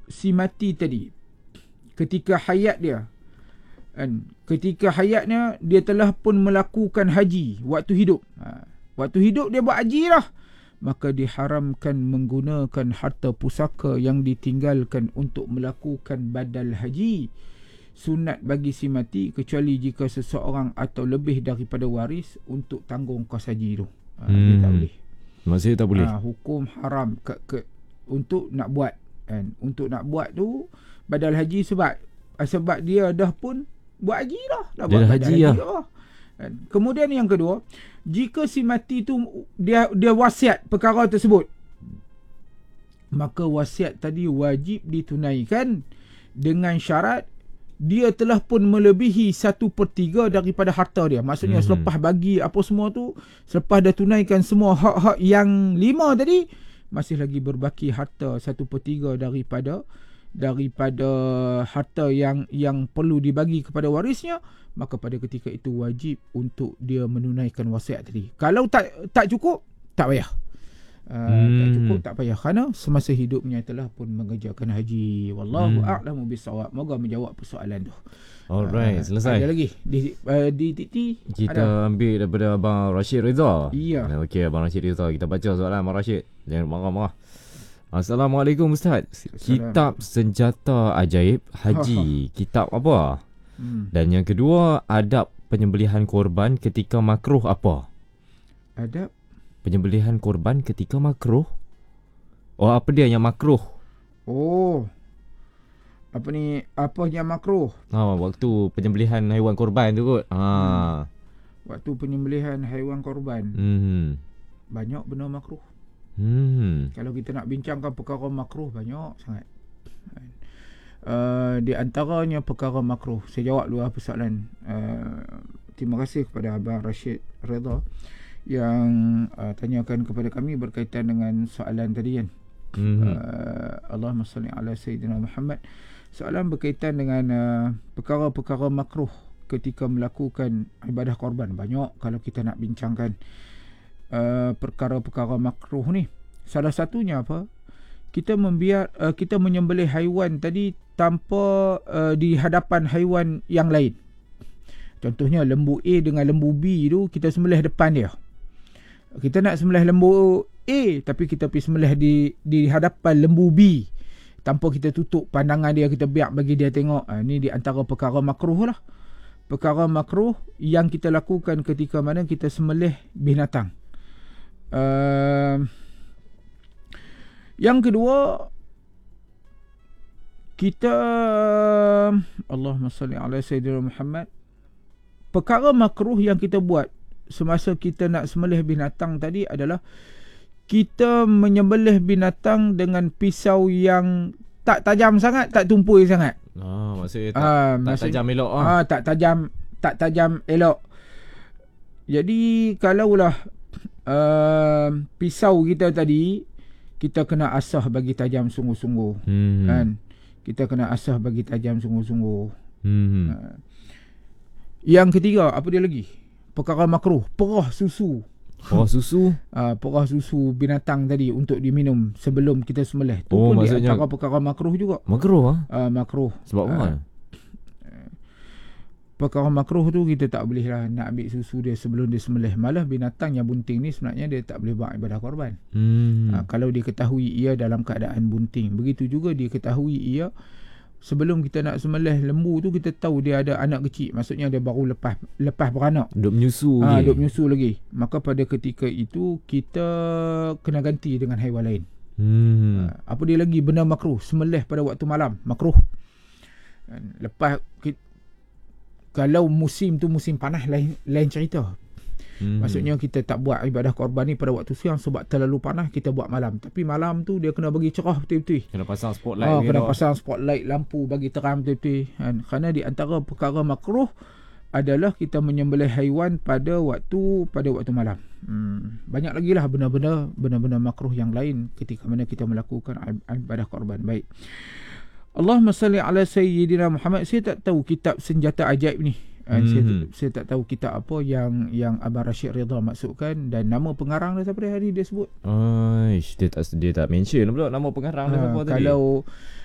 si mati tadi, ketika hayat dia, kan, ketika hayatnya dia telah pun melakukan haji waktu hidup. Waktu hidup dia buat haji lah, maka diharamkan menggunakan harta pusaka yang ditinggalkan untuk melakukan badal haji. Sunat bagi si mati kecuali jika seseorang atau lebih daripada waris untuk tanggung kos haji tu. Dia tak boleh. Maksudnya tak boleh. Hukum haram untuk nak buat, kan. Untuk nak buat tu badal haji sebab dia dah pun buat haji lah. Dah buat haji lah. Kan. Kemudian yang kedua, jika si mati tu dia wasiat perkara tersebut, maka wasiat tadi wajib ditunaikan dengan syarat dia telah pun melebihi 1/3 daripada harta dia. Maksudnya selepas bagi apa semua tu, selepas dah tunaikan semua hak-hak yang 5 tadi, masih lagi berbaki harta 1/3 daripada harta yang perlu dibagi kepada warisnya, maka pada ketika itu wajib untuk dia menunaikan wasiat tadi. Kalau tak cukup, tak payah. Tak cukup, tak payah, kerana semasa hidupnya telah pun mengerjakan haji. Wallahu a'lamu bissawab. Moga menjawab persoalan tu. Alright, selesai. Ada lagi di TT kita ambil daripada Abang Rashid Rizal. Ya. Okey, Abang Rashid Rizal, kita baca soalan Abang Rashid. Jangan marah-marah. Assalamualaikum Ustaz. Kitab Senjata Ajaib Haji, kitab apa? Dan yang kedua, adab penyembelihan korban ketika makruh apa? Adab penyembelihan korban ketika makruh. Oh, apa dia yang makruh? Oh, apa ni? Apa yang makruh? Waktu penyembelihan haiwan korban tu kot. Waktu penyembelihan haiwan korban. Banyak benda makruh. Kalau kita nak bincangkan perkara makruh, banyak sangat. Di antaranya perkara makruh, saya jawab dulu persoalan. Terima kasih kepada Abang Rashid Redha yang tanyakan kepada kami berkaitan dengan soalan tadi, kan. Allahumma salli ala Sayyidina Muhammad. Soalan berkaitan dengan perkara-perkara makruh ketika melakukan ibadah korban. Banyak kalau kita nak bincangkan perkara-perkara makruh ni. Salah satunya apa? Kita menyembelih haiwan tadi tanpa di hadapan haiwan yang lain. Contohnya lembu A dengan lembu B tu kita sembelih depan dia. Kita nak sembelih lembu A, tapi kita pergi sembelih di hadapan lembu B tanpa kita tutup pandangan dia, kita biar bagi dia tengok. Ini di antara perkara makruh lah. Perkara makruh yang kita lakukan ketika mana kita sembelih binatang. Yang kedua, kita Allahumma salli ala Sayyidina Muhammad. Perkara makruh yang kita buat semasa kita nak sembelih binatang tadi adalah kita menyembelih binatang dengan pisau yang tak tajam sangat, tak tumpul sangat. Maksudnya tak tajam elok. Tak tajam elok. Jadi kalaulah pisau kita tadi, kita kena asah bagi tajam sungguh-sungguh. Kan? Kita kena asah bagi tajam sungguh-sungguh. Yang ketiga, apa dia lagi? Perkara makruh, perah susu. Perah susu? Perah susu binatang tadi untuk diminum sebelum kita sembelih. Tu pun di antara perkara makruh juga. Makruh? Makruh. Sebab apa? Perkara makruh tu kita tak boleh lah nak ambil susu dia sebelum dia sembelih. Malah binatang yang bunting ni sebenarnya dia tak boleh buat ibadah korban. Kalau dia ketahui ia dalam keadaan bunting. Begitu juga dia ketahui ia sebelum kita nak sembelih lembu tu, kita tahu dia ada anak kecil. Maksudnya dia baru lepas beranak. Duk menyusu lagi. Maka pada ketika itu kita kena ganti dengan haiwan lain. Apa dia lagi benda makruh? Sembelih pada waktu malam, makruh. Lepas kalau musim tu musim panas, lain cerita. Maksudnya kita tak buat ibadah korban ni pada waktu siang sebab terlalu panas, kita buat malam. Tapi malam tu dia kena bagi cerah betul-betul. Kena pasang spotlight. Pasang spotlight, lampu bagi terang betul-betul. Kerana di antara perkara makruh adalah kita menyembelih haiwan pada waktu malam. Banyak lagi lah benda-benda makruh yang lain ketika mana kita melakukan ibadah korban. Baik. Allahumma salli ala Sayyidina Muhammad. Saya tak tahu kitab Senjata Ajaib ni. Saya tak tahu kitab apa yang Abang Rashid Ridha maksudkan, dan nama pengarang dia siapa dia sebut. Dia tak mention pula nama pengarang dia apa tadi. Kalau